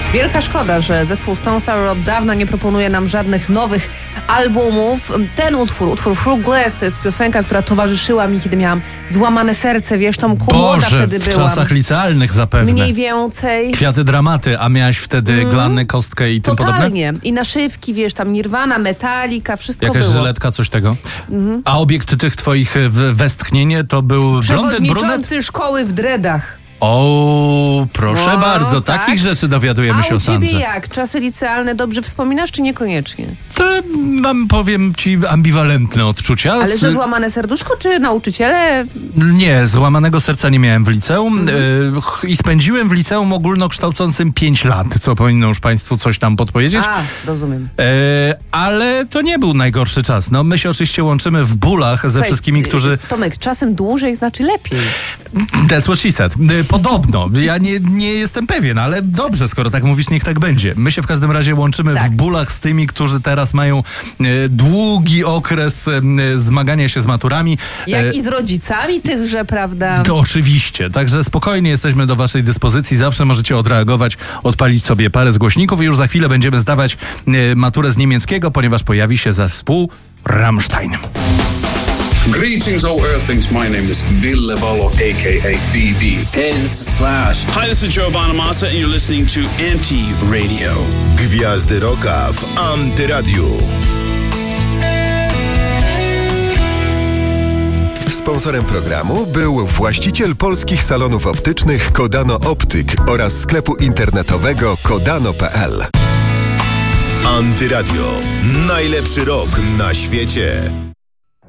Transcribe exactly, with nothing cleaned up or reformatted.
Wielka szkoda, że zespół Stone Sour od dawna nie proponuje nam żadnych nowych albumów. Ten utwór, utwór Through Glass, to jest piosenka, która towarzyszyła mi, kiedy miałam złamane serce, wiesz, Tomku, młoda wtedy w byłam. czasach licealnych zapewne. Mniej więcej. Kwiaty dramaty, a miałaś wtedy mm. glanę, kostkę i tym Totalnie. podobne? I naszywki, wiesz, tam Nirvana, Metallica, wszystko Jakaś było. żyletka, coś tego? Mm-hmm. A obiekt tych twoich westchnień to był blondyt, brunet? Przewodniczący szkoły w dreadach. O, proszę o, bardzo, tak? takich rzeczy dowiadujemy A się u o Sandrze. ciebie jak? Czasy licealne dobrze wspominasz, czy niekoniecznie? To mam, powiem ci, ambiwalentne odczucia. Ale że złamane serduszko, czy nauczyciele? Nie, złamanego serca nie miałem w liceum mm-hmm. i spędziłem w liceum ogólnokształcącym pięć lat, co powinno już państwu coś tam podpowiedzieć. A, rozumiem. E, ale to nie był najgorszy czas. No, my się oczywiście łączymy w bólach ze Słuchaj, wszystkimi, którzy... Tomek, czasem dłużej znaczy lepiej. That's what she said. Podobno. Ja nie, nie jestem pewien, ale dobrze, skoro tak mówisz, niech tak będzie. My się w każdym razie łączymy tak. w bólach z tymi, którzy teraz mają e, długi okres e, zmagania się z maturami. Jak e, i z rodzicami tychże, prawda? To oczywiście. Także spokojnie jesteśmy do waszej dyspozycji. Zawsze możecie odreagować, odpalić sobie parę z głośników i już za chwilę będziemy zdawać e, maturę z niemieckiego, ponieważ pojawi się zespół Rammstein. Greetings, all Earthlings. My name is Ville Valo, aka V V. Hey, this is Slash. Hi, this is Joe Bonamassa, and you're listening to Anti-Radio. Gwiazdy Rocka w Antyradiu. Sponsorem programu był właściciel polskich salonów optycznych Kodano Optyk oraz sklepu internetowego kodano kropka p l. Antyradio. Najlepszy rok na świecie.